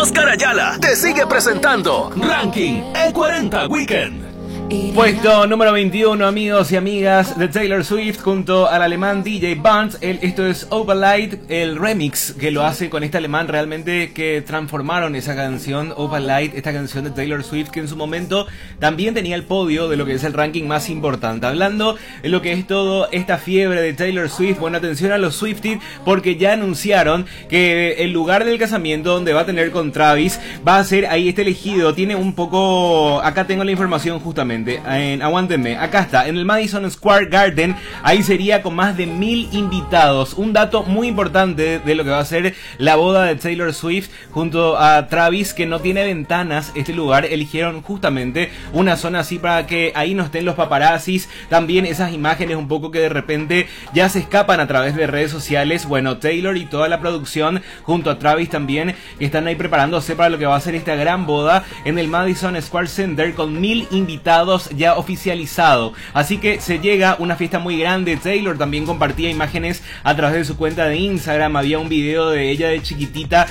Oscar Ayala te sigue presentando Ranking E40 Weekend. Puesto número 21, amigos y amigas de Taylor Swift junto al alemán DJ Buns. Esto es Opalite, el remix que lo hace con este alemán realmente que transformaron esa canción Opalite, esta canción de Taylor Swift que en su momento también tenía el podio de lo que es el ranking más importante. Hablando de lo que es todo esta fiebre de Taylor Swift, bueno, atención a los Swifties porque ya anunciaron que el lugar del casamiento donde va a tener con Travis va a ser ahí elegido. Tiene un poco, acá tengo la información justamente. Aguántenme, acá está, en el Madison Square Garden. Ahí sería con más de 1000 invitados. Un dato muy importante de lo que va a ser la boda de Taylor Swift junto a Travis, que no tiene ventanas. Este lugar eligieron justamente una zona así para que ahí no estén los paparazzis. También esas imágenes un poco que de repente ya se escapan a través de redes sociales. Bueno, Taylor y toda la producción junto a Travis también, que están ahí preparándose para lo que va a ser esta gran boda en el Madison Square Center con 1000 invitados ya oficializado. Así que se llega una fiesta muy grande. Taylor también compartía imágenes a través de su cuenta de Instagram. Había un video de ella de chiquitita